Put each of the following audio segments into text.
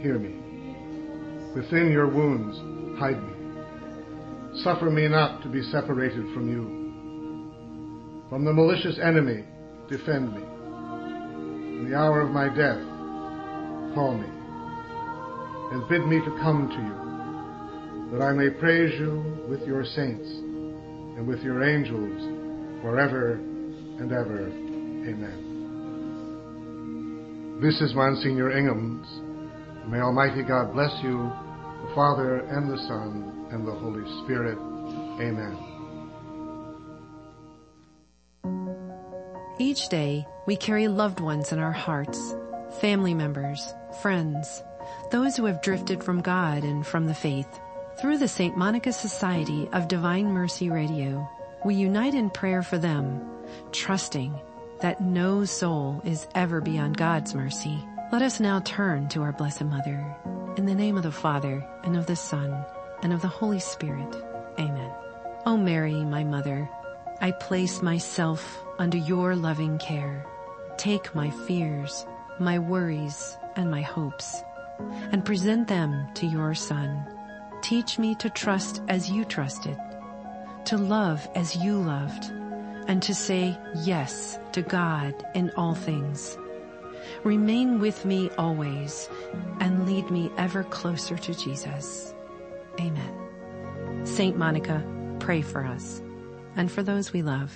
hear me. Within your wounds, hide me. Suffer me not to be separated from you. From the malicious enemy, defend me. In the hour of my death, call me, and bid me to come to you, that I may praise you with your saints and with your angels forever and ever. Amen. This is Monsignor Ingham's. May Almighty God bless you, the Father and the Son and the Holy Spirit. Amen. Each day, we carry loved ones in our hearts, family members, friends, those who have drifted from God and from the faith. Through the St. Monica Society of Divine Mercy Radio, we unite in prayer for them, trusting that no soul is ever beyond God's mercy. Let us now turn to our Blessed Mother. In the name of the Father, and of the Son, and of the Holy Spirit. Amen. O Mary, my Mother, I place myself under your loving care. Take my fears, my worries, and my hopes, and present them to your Son. Teach me to trust as you trusted, to love as you loved, and to say yes to God in all things. Remain with me always, and lead me ever closer to Jesus. Amen. Saint Monica, pray for us and for those we love.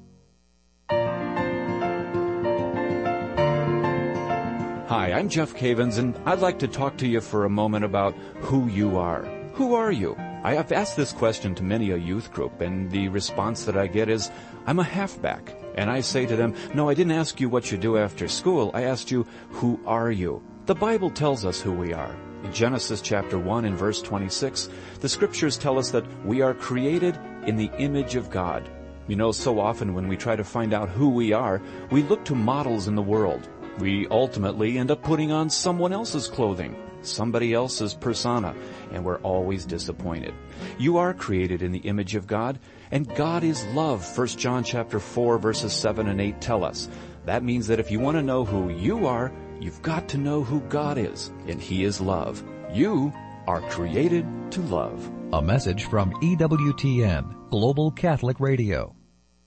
Hi, I'm Jeff Cavins, and I'd like to talk to you for a moment about who you are. Who are you? I have asked this question to many a youth group, and the response that I get is, I'm a halfback. And I say to them, no, I didn't ask you what you do after school. I asked you, who are you? The Bible tells us who we are. In Genesis chapter 1 and verse 26, the scriptures tell us that we are created in the image of God. You know, so often when we try to find out who we are, we look to models in the world. We ultimately end up putting on someone else's clothing, somebody else's persona, and we're always disappointed. You are created in the image of God, and God is love. 1 John chapter 4 verses 7 and 8 tell us. That means that if you want to know who you are, you've got to know who God is, and He is love. You are created to love. A message from EWTN, Global Catholic Radio.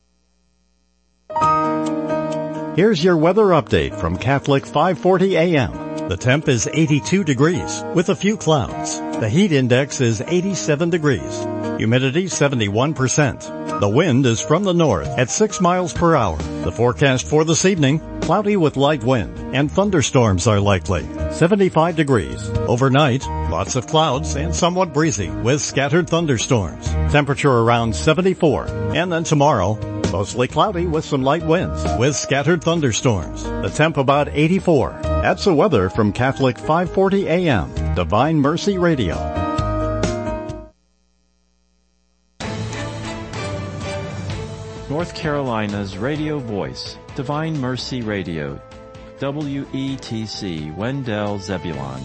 Here's your weather update from Catholic 540 AM. The temp is 82 degrees with a few clouds. The heat index is 87 degrees. Humidity 71%. The wind is from the north at 6 miles per hour. The forecast for this evening, cloudy with light wind and thunderstorms are likely. 75 degrees. Overnight, lots of clouds and somewhat breezy with scattered thunderstorms. Temperature around 74. And then tomorrow, mostly cloudy with some light winds with scattered thunderstorms. The temp about 84. That's the weather from Catholic 540 AM, Divine Mercy Radio. North Carolina's radio voice, Divine Mercy Radio, WETC, Wendell, Zebulon.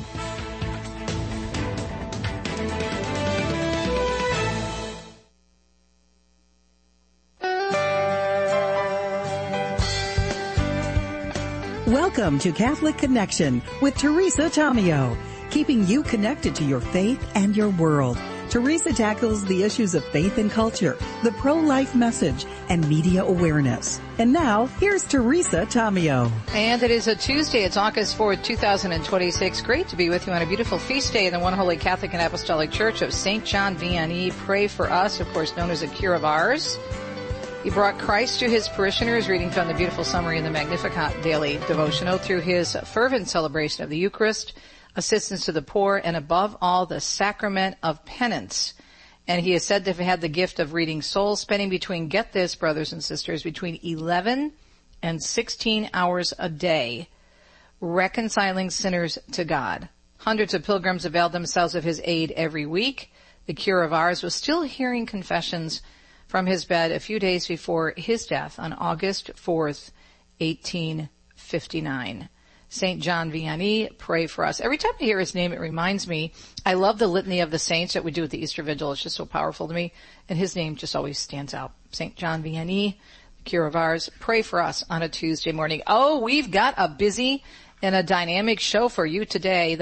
Welcome to Catholic Connection with Teresa Tomeo, keeping you connected to your faith and your world. Teresa tackles the issues of faith and culture, the pro-life message, and media awareness. And now, here's Teresa Tomeo. And it is a Tuesday. It's August 4th, 2026. Great to be with you on a beautiful feast day in the One Holy Catholic and Apostolic Church of St. John Vianney. Pray for us, of course, known as a cure of ours. He brought Christ to his parishioners, reading from the beautiful summary in the Magnificat daily devotional, through his fervent celebration of the Eucharist, assistance to the poor, and above all, the sacrament of penance. And he is said to have had the gift of reading souls, spending between, get this, brothers and sisters, between 11 and 16 hours a day, reconciling sinners to God. Hundreds of pilgrims availed themselves of his aid every week. The cure of ours was still hearing confessions from his bed a few days before his death on August 4th, 1859. St. John Vianney, pray for us. Every time I hear his name, it reminds me, I love the Litany of the Saints that we do at the Easter Vigil. It's just so powerful to me, and his name just always stands out. St. John Vianney, the cure of ours, pray for us on a Tuesday morning. Oh, we've got a busy and a dynamic show for you today.